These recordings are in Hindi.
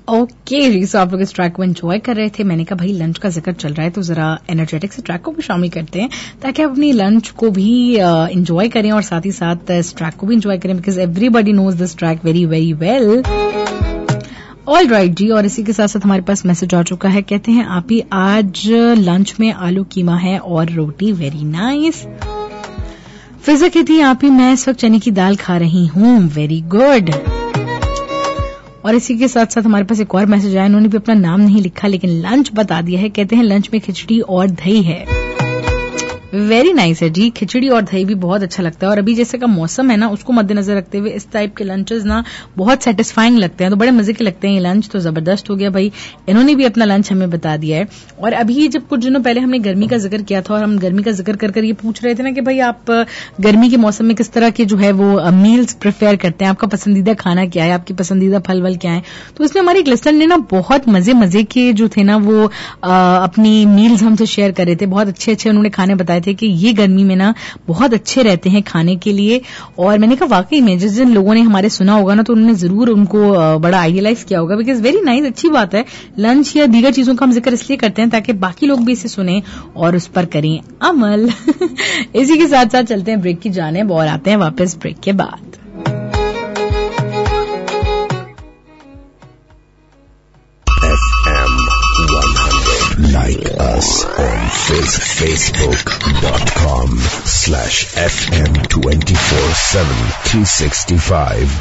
ओके जी, सो आप लोग इस ट्रैक को एंजॉय कर रहे थे। मैंने कहा भाई लंच का जिक्र चल रहा है तो जरा एनर्जेटिक से ट्रैक को भी शामिल करते हैं ताकि आप अपनी लंच को भी एंजॉय करें और साथ ही साथ इस ट्रैक को भी एंजॉय करें, because everybody knows this track very very well. All right जी, और इसी के साथ साथ हमारे पास मैसेज आ चुका है। कहते हैं आप ही आज लंच में आलू कीमा है और रोटी, वेरी नाइस। फिजा कहती है आप ही मैं इस वक्त चने की दाल खा रही हूँ, वेरी गुड। और इसी के साथ साथ हमारे पास एक और मैसेज आया, उन्होंने भी अपना नाम नहीं लिखा लेकिन लंच बता दिया है। कहते हैं लंच में खिचड़ी और दही है, वेरी नाइस है जी। खिचड़ी और दही भी बहुत अच्छा लगता है और अभी जैसे का मौसम है ना उसको मद्देनजर रखते हुए इस टाइप के लंचेस ना बहुत सेटिस्फाइंग लगते हैं, तो बड़े मजे के लगते हैं ये लंच। तो जबरदस्त हो गया भाई, इन्होंने भी अपना लंच हमें बता दिया है। और अभी जब कुछ दिनों पहले हमने गर्मी का जिक्र किया था और हम गर्मी का जिक्र कर ये पूछ रहे थे ना कि भाई आप गर्मी के मौसम में किस तरह के जो है वो मील्स प्रेफर करते हैं, आपका पसंदीदा खाना क्या है, आपकी पसंदीदा फल वल क्या है। तो इसमें हमारी एक लिस्टर ने ना बहुत मजे के जो थे ना वो अपनी मील्स हमसे शेयर कर रहे थे। बहुत अच्छे अच्छे उन्होंने खाने बताए थे कि ये गर्मी में ना बहुत अच्छे रहते हैं खाने के लिए। और मैंने कहा वाकई में जिस जिन लोगों ने हमारे सुना होगा ना तो उन्होंने जरूर उनको बड़ा आइडियलाइज किया होगा, बिकॉज वेरी नाइस, अच्छी बात है। लंच या दीगर चीजों का हम जिक्र इसलिए करते हैं ताकि बाकी लोग भी इसे सुने और उस पर करें अमल। इसी के साथ साथ चलते हैं ब्रेक की जानिब और आते हैं वापस ब्रेक के बाद। Like us on Facebook.com/FM247 365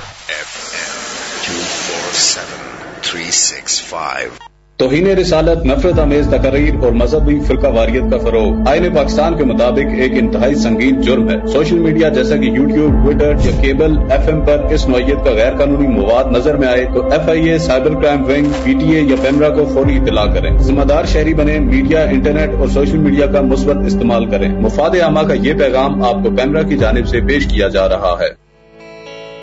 FM247 365। तौहीन रिसालत, नफरत आमेज तकरीर और मजहबी फिरका वारियत का फरोग आईन पाकिस्तान के मुताबिक एक इंतहाई संगीन जुर्म है। सोशल मीडिया जैसा कि यूट्यूब, ट्विटर या केबल FM पर इस नौइयत का गैर कानूनी मवाद नजर में आए तो FIA, cyber crime wing, PTA या पेमरा को फौरी इत्तला करें। जिम्मेदार शहरी बने, मीडिया, इंटरनेट और सोशल मीडिया का मुस्बत इस्तेमाल करें। मुफाद आमा का ये पैगाम आपको पेमरा की जानिब से पेश किया जा रहा है।